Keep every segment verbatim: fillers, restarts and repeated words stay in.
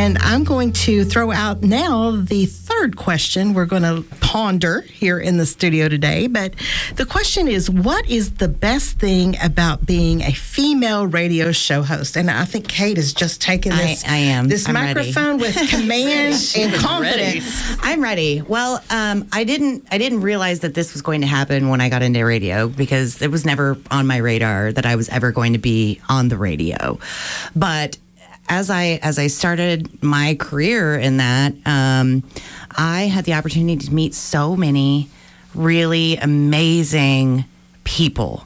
And I'm going to throw out now the third question we're going to ponder here in the studio today. But the question is, what is the best thing about being a female radio show host? And I think Kate has just taken this, I, I am. this I'm microphone ready. with command and confidence. Ready. I'm ready. Well, um, I didn't I didn't realize that this was going to happen when I got into radio, because it was never on my radar that I was ever going to be on the radio. But as I as I started my career in that, um, I had the opportunity to meet so many really amazing people,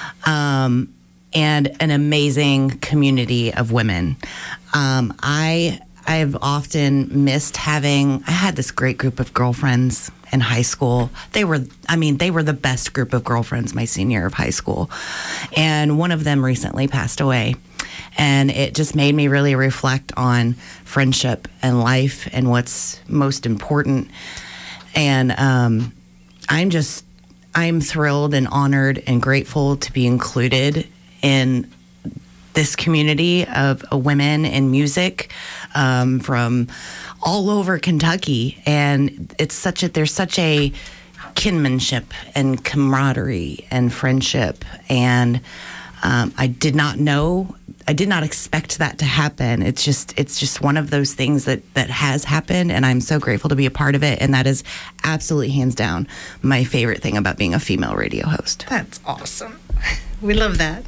um, and an amazing community of women. Um, I I've often missed having. I had this great group of girlfriends in high school. They were, I mean, they were the best group of girlfriends my senior year of high school, and one of them recently passed away. And it just made me really reflect on friendship and life and what's most important. And um, I'm just, I'm thrilled and honored and grateful to be included in this community of uh, women in music um, from all over Kentucky. And it's such a, there's such a kinship and camaraderie and friendship. And um, I did not know I did not expect that to happen. It's just it's just one of those things that, that has happened, and I'm so grateful to be a part of it. And that is absolutely, hands down, my favorite thing about being a female radio host. That's awesome. We love that.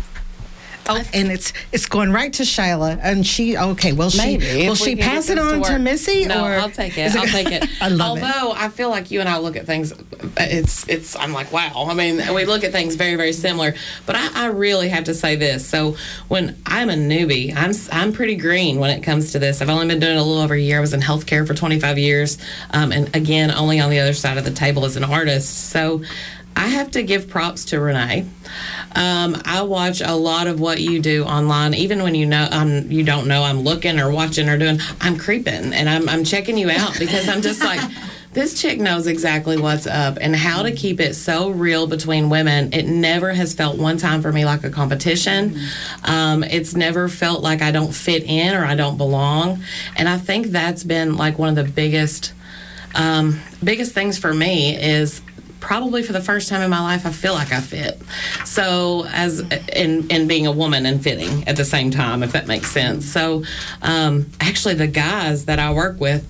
Oh, and it's it's going right to Shyla, and she okay. Will she Maybe, will if we she can pass get it this to on to work. Missy? No, or I'll take it. is I'll take it. I love Although it. I feel like you and I look at things, it's it's. I'm like, wow. I mean, we look at things very very similar. But I, I really have to say this. So when I'm a newbie, I'm I'm pretty green when it comes to this. I've only been doing it a little over a year. I was in healthcare for twenty-five years, um, and again, only on the other side of the table as an artist. So I have to give props to Renee. Um, I watch a lot of what you do online, even when you know um, you don't know I'm looking or watching or doing. I'm creeping and I'm I'm checking you out, because I'm just like, this chick knows exactly what's up and how to keep it so real between women. It never has felt one time for me like a competition. Um, it's never felt like I don't fit in or I don't belong. And I think that's been like one of the biggest um, biggest things for me is, probably for the first time in my life, I feel like I fit. So as in in being a woman and fitting at the same time, if that makes sense. So um, actually the guys that I work with,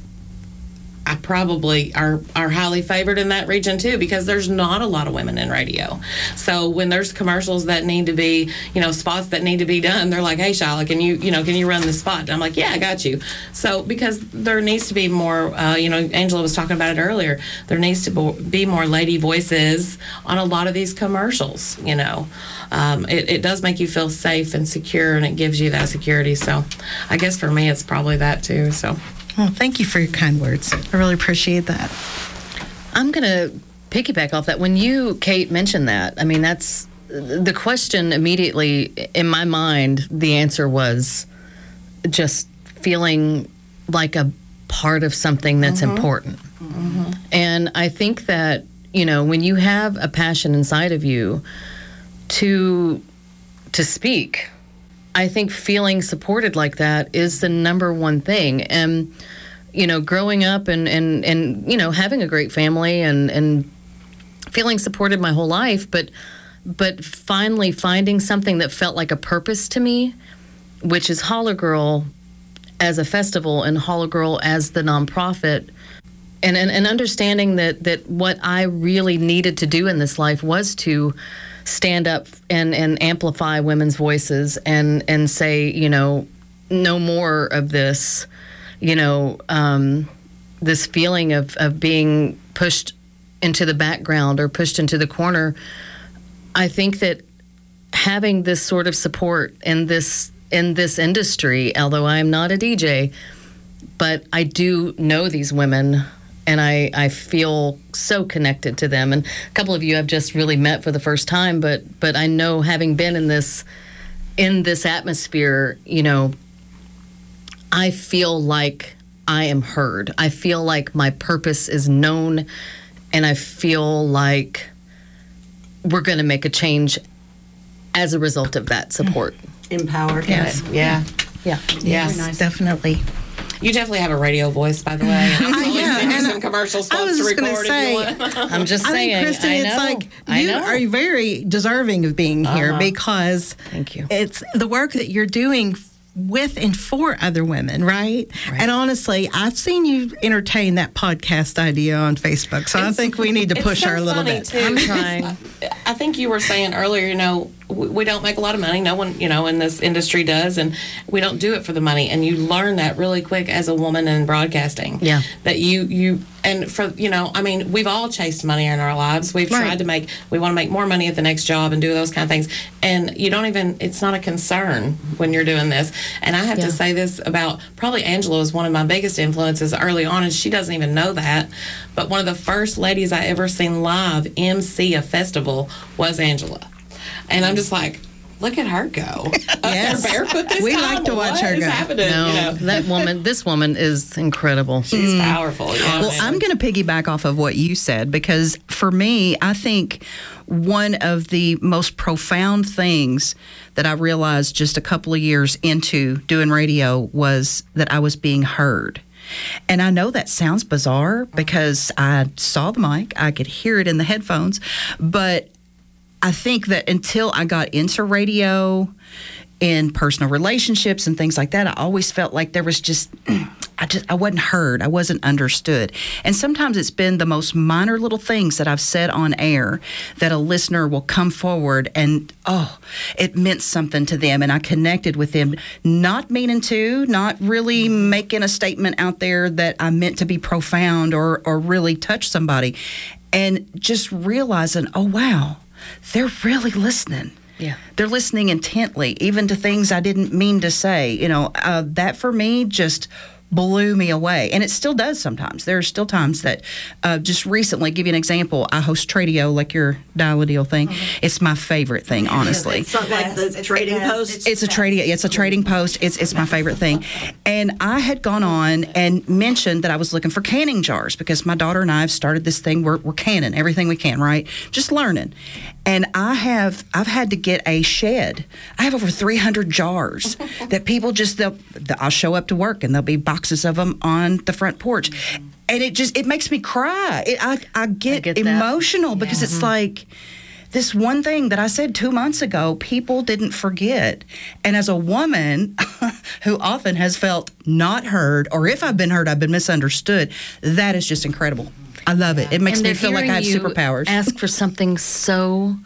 I probably are, are highly favored in that region too, because there's not a lot of women in radio. So when there's commercials that need to be, you know, spots that need to be done, they're like, hey, Shyla, can you, you know, can you run this spot? And I'm like, yeah, I got you. So because there needs to be more, uh, you know, Angela was talking about it earlier, there needs to be more lady voices on a lot of these commercials, you know. Um, it, it does make you feel safe and secure, and it gives you that security. So I guess for me, it's probably that too, so. Well, thank you for your kind words. I really appreciate that. I'm going to piggyback off that. When you, Kate, mentioned that, I mean, that's the question immediately in my mind. The answer was just feeling like a part of something that's mm-hmm. important. Mm-hmm. And I think that, you know, when you have a passion inside of you to to speak, I think feeling supported like that is the number one thing. And, you know, growing up and, and, and you know, having a great family and, and feeling supported my whole life, but but finally finding something that felt like a purpose to me, which is Holler Girl as a festival and Holler Girl as the nonprofit, and, and, and understanding that, that what I really needed to do in this life was to stand up and, and amplify women's voices and, and say, you know, no more of this, you know, um, this feeling of, of being pushed into the background or pushed into the corner. I think that having this sort of support in this in this industry, although I am not a D J, but I do know these women, and I, I feel so connected to them. And a couple of you I've just really met for the first time, but but I know, having been in this in this atmosphere, you know, I feel like I am heard. I feel like my purpose is known, and I feel like we're going to make a change as a result of that support. Empowered. Yes. Yeah. Yeah. Yes, Nice. definitely. You definitely have a radio voice, by the way. And I'll always yeah, send you and some commercial I spots was to just gonna record say, if you want. I'm just I saying. think, Kristen, I it's know. like I you know. are very deserving of being here because Thank you. it's the work that you're doing with and for other women, right? Right. And honestly, I've seen you entertain that podcast idea on Facebook, so I It's- think we need to it's push so her a little funny, bit. too, I'm because trying. I, I think you were saying earlier, you know, we, we don't make a lot of money. No one, you know, in this industry does, and we don't do it for the money. And you learn that really quick as a woman in broadcasting. Yeah. That you you and for you know, I mean, we've all chased money in our lives. We've Right. tried to make. We want to make more money at the next job and do those kind of things. And you don't even. It's not a concern when you're doing this. And I have Yeah. to say this about probably Angela was one of my biggest influences early on, and she doesn't even know that. But one of the first ladies I ever seen live M C a festival was Angela. And I'm just like, look at her go. Yes. Up there barefoot this We time. like to watch What her is go. happening? No, You know? that woman, this woman is incredible. She's powerful. Yeah, Well, man. I'm going to piggyback off of what you said because for me, I think one of the most profound things that I realized just a couple of years into doing radio was that I was being heard. And I know that sounds bizarre because I saw the mic, I could hear it in the headphones, but I think that until I got into radio, in personal relationships and things like that, I always felt like there was just, I just, I wasn't heard. I wasn't understood. And sometimes it's been the most minor little things that I've said on air that a listener will come forward and, oh, it meant something to them. And I connected with them, not meaning to, not really making a statement out there that I meant to be profound or, or really touch somebody. And just realizing, oh, wow, they're really listening. Yeah. They're listening intently, even to things I didn't mean to say. You know, uh, that for me just blew me away. And it still does sometimes. There are still times that, uh, just recently, give you an example, I host Tradio, like your dial-a-deal thing. Mm-hmm. It's my favorite thing, honestly. It's not like the trading post. It's a trading. It's a trading post. It's it's my favorite thing. And I had gone on and mentioned that I was looking for canning jars because my daughter and I have started this thing. We're we're canning everything we can, right? Just learning. And I have I've had to get a shed. I have over three hundred jars that people just they'll I'll show up to work and there'll be boxes of them on the front porch. And it just it makes me cry. It, I I get, I get that. emotional because it's like this one thing that I said two months ago, people didn't forget. And as a woman who often has felt not heard, or if I've been heard, I've been misunderstood, that is just incredible. I love it. It makes And me they're feel like I have hearing you superpowers. Ask for something so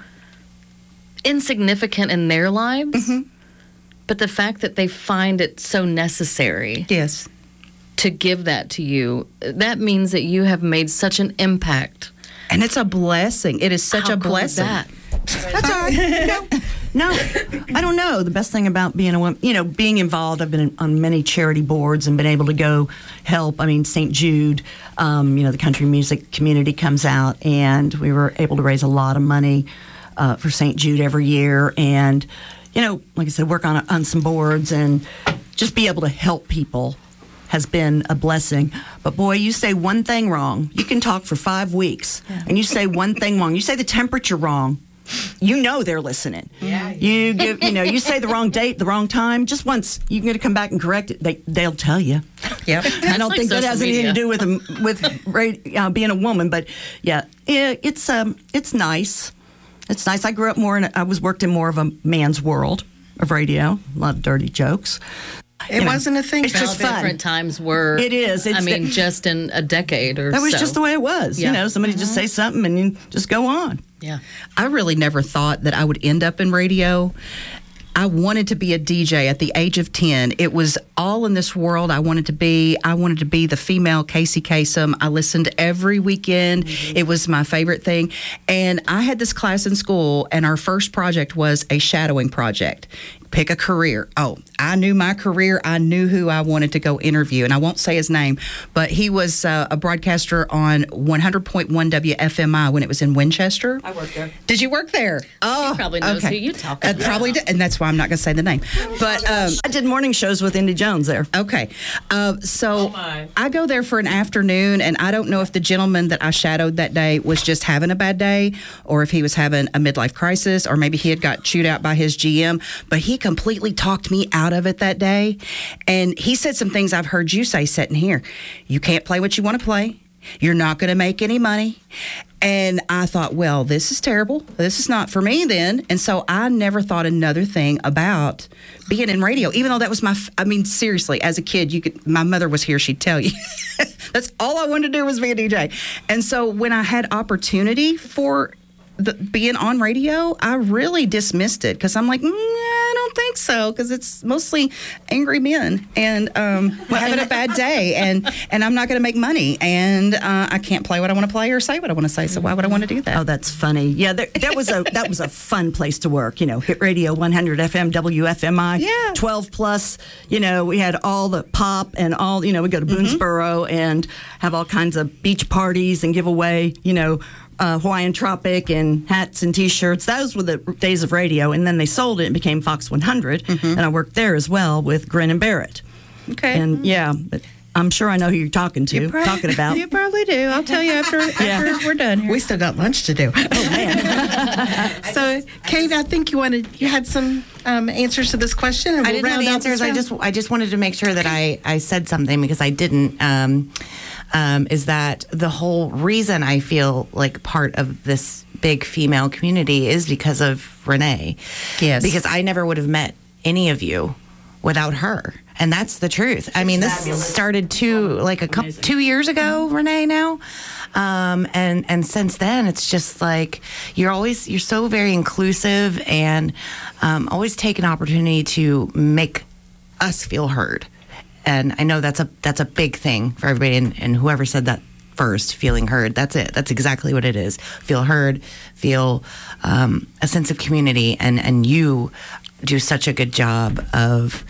insignificant in their lives, Mm-hmm. but the fact that they find it so necessary Yes. to give that to you, that means that you have made such an impact. And it's a blessing. It is such How a cool is blessing. that? That's all right. No, no, I don't know. The best thing about being a woman, you know, being involved, I've been on many charity boards and been able to go help. I mean, Saint Jude, um, you know, the country music community comes out, and we were able to raise a lot of money uh, for Saint Jude every year. And, you know, like I said, work on, on some boards and just be able to help people has been a blessing. But boy, you say one thing wrong, you can talk for five weeks, and you say one thing wrong. You say the temperature wrong, you know they're listening. Yeah. You give, you know, you say the wrong date, the wrong time, just once. You can come back and correct it. They they'll tell you. Yep. I don't like think that social has anything media. to do with um, with ra- uh, being a woman, but yeah, it, it's um it's nice. It's nice. I grew up more in. A, I was worked in more of a man's world of radio. A lot of dirty jokes. It You know, wasn't a thing. it's How just fun. different times were. It is. It's I mean, the- just in a decade or That was so. just the way it was. Yeah. You know, somebody just say something and you just go on. Yeah. I really never thought that I would end up in radio. I wanted to be a D J at the age of ten. It was all in this world I wanted to be. I wanted to be the female Casey Kasem. I listened every weekend. Mm-hmm. It was my favorite thing. And I had this class in school, and our first project was a shadowing project. Pick a career. Oh, I knew my career. I knew who I wanted to go interview, and I won't say his name, but he was uh, a broadcaster on one hundred point one W F M I when it was in Winchester. I worked there. Did you work there? Oh, probably knows who you talk Uh, about. Probably, did, and that's why I'm not going to say the name. But um, I did morning shows with Indy Jones there. okay, uh, so my. I go there for an afternoon, and I don't know if the gentleman that I shadowed that day was just having a bad day, or if he was having a midlife crisis, or maybe he had got chewed out by his G M. But he completely talked me out of it that day. And he said some things I've heard you say sitting here. You can't play what you want to play. You're not going to make any money. And I thought, well, this is terrible. This is not for me then. And so I never thought another thing about being in radio, even though that was my, f- I mean, seriously, as a kid, you could, my mother was here, she'd tell you. That's all I wanted to do was be a D J. And so when I had opportunity for the, being on radio, I really dismissed it because I'm like, mm, I don't think so, because it's mostly angry men and um, having a bad day, and and I'm not going to make money, and uh, I can't play what I want to play or say what I want to say. So why would I want to do that? Oh, that's funny. Yeah, there, that was a that was a fun place to work. You know, Hit Radio one hundred F M, W F M I, Yeah. twelve plus. You know, we had all the pop and all. You know, we go to Boonesboro and have all kinds of beach parties and give away. You know. Uh, Hawaiian Tropic and hats and T-shirts. Those were the days of radio, and then they sold it and became Fox one hundred, and I worked there as well with Grin and Barrett. Okay. And yeah, but I'm sure I know who you're talking to, You prob- talking about. You probably do. I'll tell you after, after we're done here. We still got lunch to do. Oh man. So, Kate, I think you wanted you had some um, answers to this question. And I we'll didn't have round out answers. this I round. just I just wanted to make sure that I, I said something because I didn't. Um, um, is that the whole reason I feel like part of this big female community is because of Renee. Yes. Because I never would have met any of you without her. And that's the truth. I mean, this started two like a couple two years ago, Renee. Now, um, and and since then, it's just like you're always you're so very inclusive and um, always take an opportunity to make us feel heard. And I know that's a that's a big thing for everybody. And, and whoever said that first, feeling heard, that's it. That's exactly what it is. Feel heard, feel um, a sense of community, and and you do such a good job of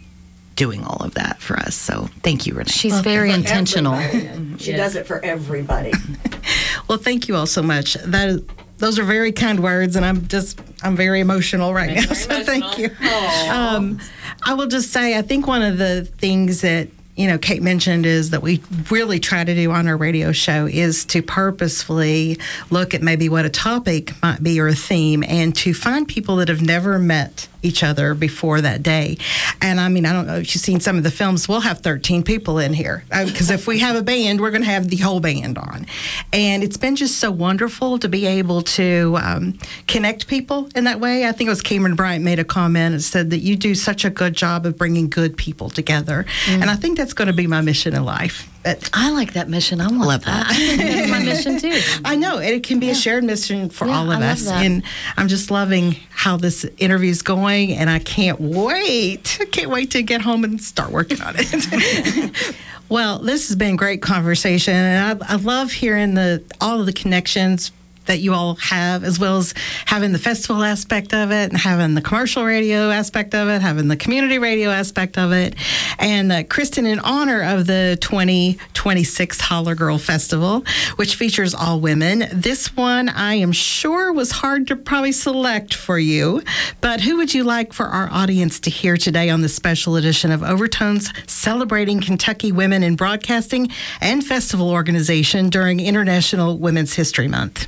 doing all of that for us. So thank you, Renee. She's very intentional. She does it for everybody. Well, thank you all so much. That is, those are very kind words, and I'm just I'm very emotional right now. So thank you. Um, I will just say, I think one of the things that you know Kate mentioned is that we really try to do on our radio show is to purposefully look at maybe what a topic might be or a theme, and to find people that have never met each other before that day. And I mean, I don't know if you've seen some of the films, we'll have thirteen people in here. Because if we have a band, we're going to have the whole band on. And it's been just so wonderful to be able to um, connect people in that way. I think it was Cameron Bryant made a comment and said that you do such a good job of bringing good people together. Mm. And I think that's going to be my mission in life. But I like that mission. I want Love that. I think that's my mission too. I know, and it can be a shared mission for Yeah, all of I love us. that. And I'm just loving how this interview is going, and I can't wait. I can't wait to get home and start working on it. Well, this has been a great conversation, and I, I love hearing the all of the connections that you all have, as well as having the festival aspect of it, and having the commercial radio aspect of it, having the community radio aspect of it. And uh, Kristen, in honor of the twenty twenty-six Holler Girl Festival, which features all women, this one I am sure was hard to probably select for you. But who would you like for our audience to hear today on this special edition of Overtones, celebrating Kentucky women in broadcasting and festival organization during International Women's History Month?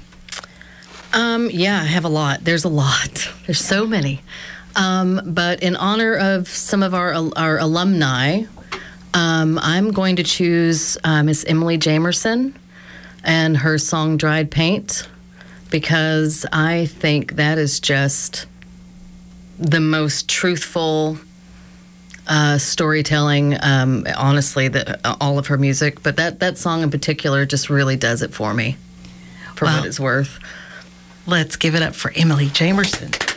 Um, yeah, I have a lot. There's a lot. There's so many. Um, but in honor of some of our our alumni, um, I'm going to choose uh, Miss Emily Jamerson and her song "Dried Paint," because I think that is just the most truthful uh, storytelling. Um, honestly, the, all of her music, but that that song in particular just really does it for me, for Wow. what it's worth. Let's give it up for Emily Jamerson.